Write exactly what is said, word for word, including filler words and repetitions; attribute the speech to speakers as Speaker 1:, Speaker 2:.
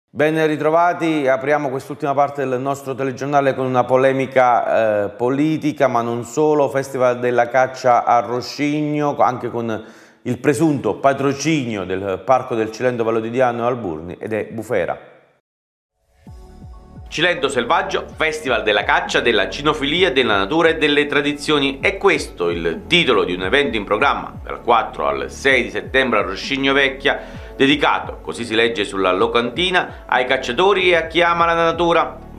Speaker 1: Ben ritrovati, apriamo quest'ultima parte del nostro telegiornale con una polemica eh, politica, ma non solo. Festival della caccia a Roscigno, anche con il presunto patrocinio del Parco del Cilento Vallodiano Alburni, ed è bufera. Cilento Selvaggio, Festival della caccia, della cinofilia, della natura e delle tradizioni. È questo il titolo di un evento in programma dal quattro al sei di settembre a Roscigno Vecchia, dedicato, così si legge sulla locantina, ai cacciatori e a chi ama la natura.